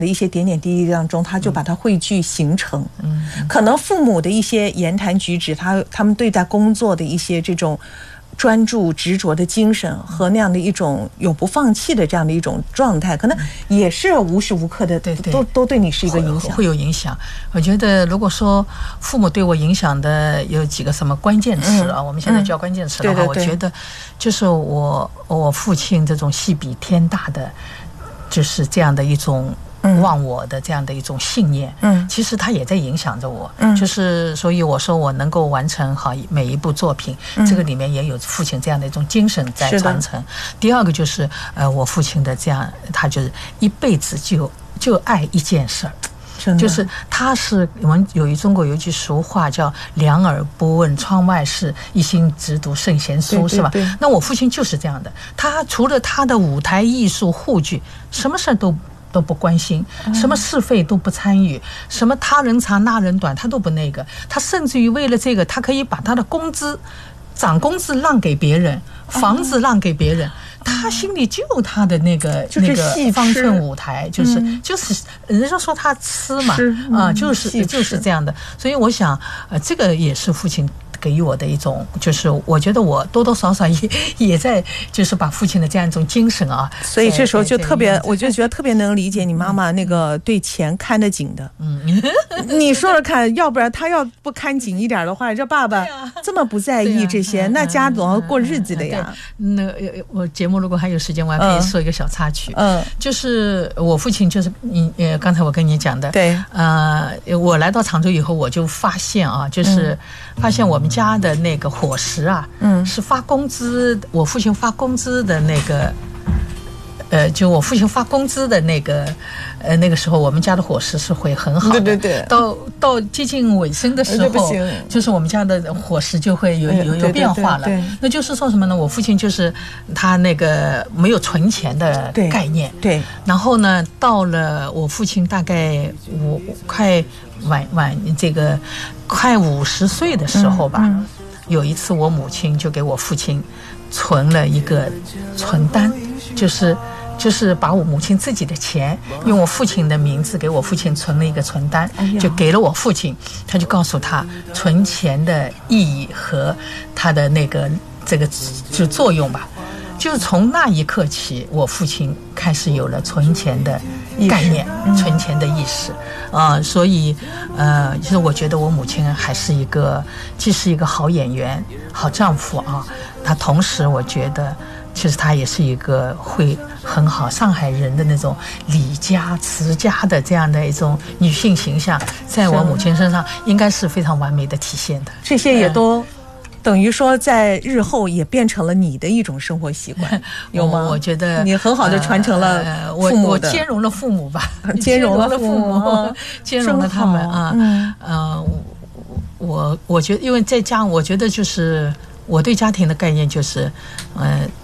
的一些点点滴滴当中，他就把它汇聚形成。可能父母的一些言谈举止，他们对待工作的一些这种专注执着的精神和那样的一种永不放弃的这样的一种状态，可能也是无时无刻的都对你是一个影响， 会有影响。我觉得如果说父母对我影响的有几个什么关键词啊，我们现在叫关键词的话，我觉得就是我父亲这种戏比天大的，就是这样的一种忘我的这样的一种信念，其实它也在影响着我，就是所以我说我能够完成好每一部作品，这个里面也有父亲这样的一种精神在传承。第二个就是我父亲的这样，他就是一辈子就爱一件事儿。就是他是我们中国有一句俗话叫两耳不闻窗外事，一心只读圣贤书，是吧？那我父亲就是这样的，他除了他的舞台艺术沪剧，什么事儿都不关心，什么是非都不参与，什么他人长那人短他都不那个，他甚至于为了这个，他可以把他的涨工资让给别人，房子让给别人。他心里就有他的那个方寸舞台，就是人家说他吃嘛，就是这样的。所以我想，这个也是父亲给予我的一种，就是我觉得我多多少少也在就是把父亲的这样一种精神啊， 所以这时候就特别，我就觉得特别能理解你妈妈那个对钱看得紧的。你说说看，要不然他要不看紧一点的话，这爸爸这么不在意这些，那家总要过日子的呀。 那我节目如果还有时间，我还可以说一个小插曲。就是我父亲就是刚才我跟你讲的， 对， 我来到常州以后，我就发现啊，就是发现我们家的那个伙食啊，是发工资，我父亲发工资的那个。就我父亲发工资的那个时候，我们家的伙食是会很好的。对。到接近尾声的时候，就是我们家的伙食就会有变化了。那就是说什么呢？我父亲就是他那个没有存钱的概念。对。然后呢，到了我父亲大概快50岁的时候吧，有一次我母亲就给我父亲存了一个存单，就是把我母亲自己的钱用我父亲的名字给我父亲存了一个存单，就给了我父亲。他就告诉他存钱的意义和他的这个就作用吧。就是从那一刻起，我父亲开始有了存钱的概念，存钱的意识所以其实我觉得我母亲还是既是一个好演员、好丈夫啊，她同时我觉得其实她也是一个会很好上海人的那种礼家持家的这样的一种女性形象，在我母亲身上应该是非常完美的体现的。 这些也都等于说在日后也变成了你的一种生活习惯，有吗？ 我觉得你很好的传承了父母的， 我兼容了父母吧， 兼容了父母， 兼容了他们啊。我觉得因为在家，我觉得就是我对家庭的概念就是